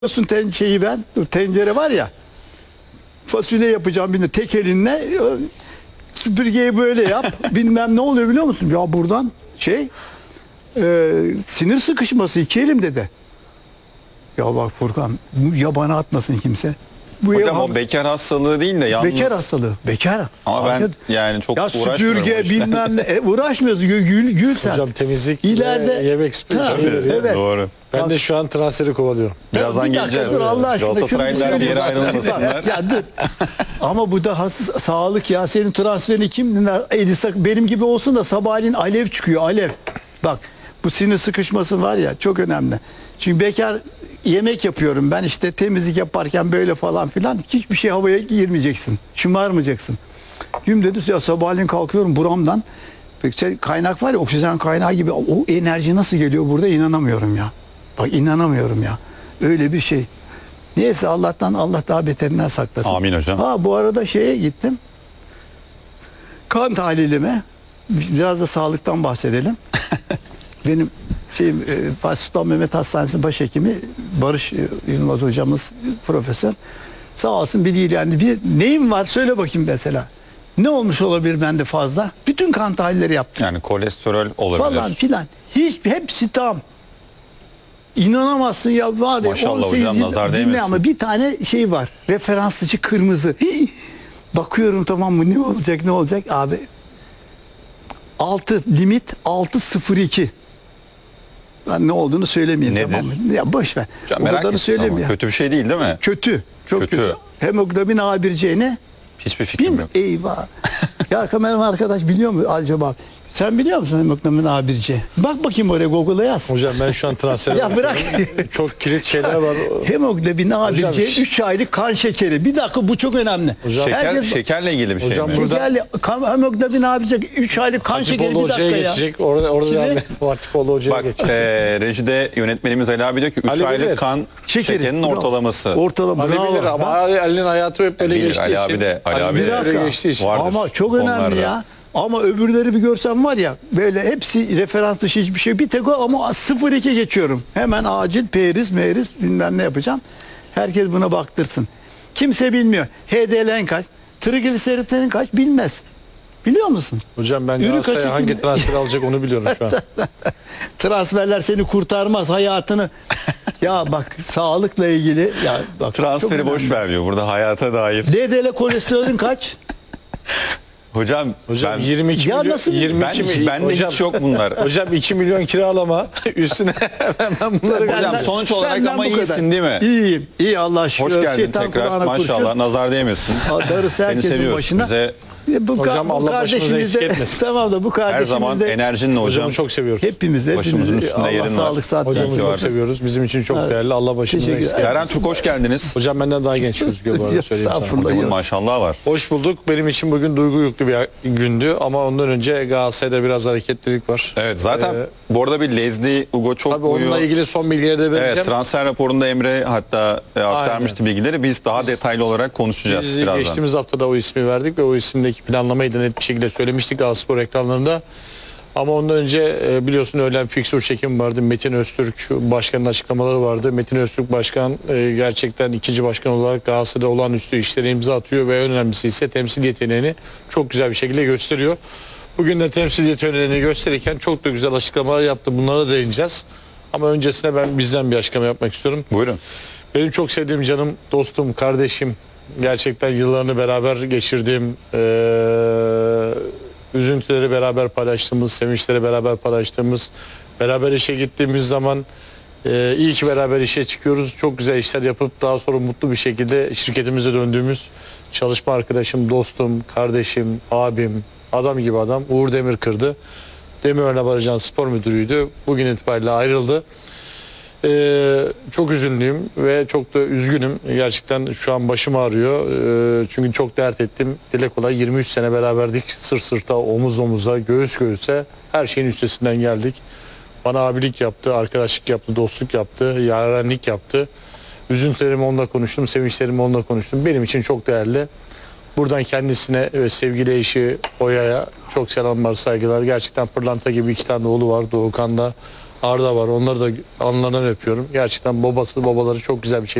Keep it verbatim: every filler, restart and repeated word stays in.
Biliyorsun ten şeyi ben, tencere var ya, fasulye yapacağım bir de tek elinle süpürgeyi böyle yap, bilmem ne oluyor biliyor musun? Ya buradan şey e, sinir sıkışması iki elimde de. Ya bak Furkan, ya bana atmasın kimse. Bu Hocam ev, o bekar hastalığı değil de yalnız. bekar hastalığı, bekar. Ama ben Arkadaş, yani çok ya uğraşmıyorum. süpürge o işle. bilmem ne, e, uğraşmıyorsun, gül, gül, gül sen. Hocam temizlik İleride- ve yemek Tabii, spesiyeli. evet. Doğru. Ben de şu an transferi kovalıyorum. Birazdan Bir dakika geleceğiz. dur Allah aşkına. Galatasaraylılar şunu bir yere söyleyeyim. ayrılmasınlar. Ya dur. Ama bu da hassas, sağlık ya. Senin transferini kim? Elisa benim gibi olsun da sabahleyin alev çıkıyor, alev. Bak bu sinir sıkışması var ya, çok önemli. Çünkü bekar yemek yapıyorum ben, işte temizlik yaparken böyle falan filan, hiçbir şey havaya girmeyeceksin. Şımarmayacaksın. Gün dedi ya, sabahleyin kalkıyorum buramdan. Şey, kaynak var ya, oksijen kaynağı gibi, o enerji nasıl geliyor burada, inanamıyorum ya. Bak inanamıyorum ya. Öyle bir şey. Neyse Allah'tan, Allah daha beterinden saklasın. Amin hocam. Ha bu arada şeye gittim. Kan tahlilime. Biraz da sağlıktan bahsedelim. Benim şeyim e, Fatih Sultan Mehmet Hastanesi başhekimi Barış e, Yılmaz hocamız, profesör. Sağ olsun bilgilendi. Bir neyim var söyle bakayım mesela. Ne olmuş olabilir bende fazla? Bütün kan tahlilleri yaptım. Yani kolesterol olabilir. Falan filan. Hiç hepsi tam. İnanamazsın ya, var ya. Maşallah on sekiz hocam, yıl- nazar dinle değmesin. ama bir tane şey var. Referanslıcı kırmızı. Hii. Bakıyorum, tamam mı, ne olacak ne olacak abi. altı limit altı sıfır iki. Ben ne olduğunu söylemeyeyim, Nedir? tamam mı? Ya boş ver. Hocam O merak kadarını ettim söyleyeyim ama ya. kötü bir şey değil değil mi? Kötü. Çok kötü. Kötü. Hemoglobin A bir C ne? Hiçbir fikrim Bil, yok. eyvah. Ya kameraman arkadaş biliyor mu acaba? Sen biliyor musun hemoglobin A bir C? Bak bakayım oraya, Google'a yaz. Hocam ben şu an transfer Ya bırak. Çok kilit şeyler var. Hemoglobin A bir Hocam, C ş- üç aylık kan şekeri. Bir dakika, bu çok önemli. Hocam, Şeker, Herkes- şekerle ilgili bir şey Hocam mi? burada- Şekerli kan, hemoglobin A bir C üç aylık kan şekeri, Hatipoğlu bir dakika Hoca'ya ya. geçecek. Orada, orada Kimi? devam et. Hatipoğlu Hoca'ya Bak geçecek. e, rejide yönetmenimiz Ali abi diyor ki üç Ali aylık bilir. kan Şekeri. şekerinin Bravo. ortalaması. Ortalama, Ali bravo. bilir ama Bak, Ali- Ali'nin hayatı hep böyle Bilir, geçtiği Ali için. abi de- Ali abi de- böyle Bir dakika. geçtiği için. Var. ama vardır çok bu önemli konularda. ya. Ama öbürleri bir görsem var ya, böyle hepsi referans dışı hiçbir şey. Bir tek o, ama sıfır iki geçiyorum. Hemen acil periz meriz bilmem ne yapacağım. Herkes buna baktırsın. Kimse bilmiyor. H D L'nin kaç? Trigliseritlerin kaç? Bilmez. Biliyor musun? Hocam ben Ürün Galatasaray kaçık hangi bin- transferi alacak onu biliyorum şu an. Transferler seni kurtarmaz, hayatını. Ya bak, sağlıkla ilgili ya bak, çok Transferi önemli. boş vermiyor. Burada hayata dair. H D L kolesterolün kaç? Hocam, Hocam ben, yirmi iki Ya milyon, nasıl- yirmi ben, iki hiç- mi- bende hocam, hiç yok bunlar. Hocam iki milyon kiralama üstüne hemen bunları Benden- Hocam sonuç olarak benden ama bu kadar. iyisin değil mi? İyiyim. İyi, Allah şükür. Hoş geldin Şeytan tekrar. kulağına Maşallah, kurşun. nazar değmesin. Darısı Seni herkesin seviyoruz. başına. Bize E, bu Hocam, ka- bu Allah başımıza kardeşimiz de- eksik etmesin. Tamam da bu her kardeşimiz zaman de enerjinle hocam. Hocamı çok seviyoruz. hepimiz hepimiz Başımızın üstünde Allah yerin var. sağlık saat Hocamı İyi ki çok varsın. seviyoruz. Bizim için çok değerli. Allah başımıza Teşekkür eksik. ederim. Eren Türk hoş geldiniz. Hocam benden daha genç gözüküyor bu arada, söyleyeyim sana. Estağfurullah. Hocamın ya. maşallah var. Hoş bulduk. Benim için bugün duygu yüklü bir gündü ama ondan önce Galatasaray'da biraz hareketlilik var. Evet zaten Ee, bu arada bir Leslie Ugo çok Tabii uyuyor. onunla ilgili son bilgileri de vereceğim. Evet, transfer raporunda Emre hatta e, aktarmıştı bilgileri. Biz daha detaylı olarak konuşacağız Biz birazdan. geçtiğimiz hafta da o ismi verdik ve o isimdeki planlamayı da net bir şekilde söylemiştik Galatasaray ekranlarında. Ama ondan önce e, biliyorsun öğlen fiksür çekimi vardı. Metin Öztürk Başkan'ın açıklamaları vardı. Metin Öztürk Başkan e, gerçekten ikinci başkan olarak Galatasaray'da olağanüstü işlere imza atıyor ve en önemlisi ise temsil yeteneğini çok güzel bir şekilde gösteriyor. Bugün de temsil yeteneğini gösterirken çok da güzel açıklamalar yaptı. Bunlara da değineceğiz. Ama öncesinde ben bizden bir açıklama yapmak istiyorum. Buyurun. Benim çok sevdiğim canım, dostum, kardeşim, gerçekten yıllarını beraber geçirdiğim, eee, üzüntüleri beraber paylaştığımız, sevinçleri beraber paylaştığımız, beraber işe gittiğimiz zaman eee, iyi ki beraber işe çıkıyoruz. Çok güzel işler yapıp daha sonra mutlu bir şekilde şirketimize döndüğümüz çalışma arkadaşım, dostum, kardeşim, abim, adam gibi adam Uğur Demirkır'dı. Demirören Barıcan Spor Müdürü'ydü. Bugün itibariyle ayrıldı. Ee, çok üzünlüyüm ve çok da üzgünüm. Gerçekten şu an başım ağrıyor. Ee, çünkü çok dert ettim. Dile kolay yirmi üç sene beraberdik. Sırt sırta, omuz omuza, göğüs göğüse her şeyin üstesinden geldik. Bana abilik yaptı, arkadaşlık yaptı, dostluk yaptı, yarenlik yaptı. Üzüntülerimi onunla konuştum, sevinçlerimi onunla konuştum. Benim için çok değerli. Buradan kendisine ve sevgili eşi Oya'ya çok selamlar, saygılar. Gerçekten pırlanta gibi iki tane oğlu var. Doğukan da Arda var. Onları da alnlarından öpüyorum. Gerçekten babası babaları çok güzel bir şey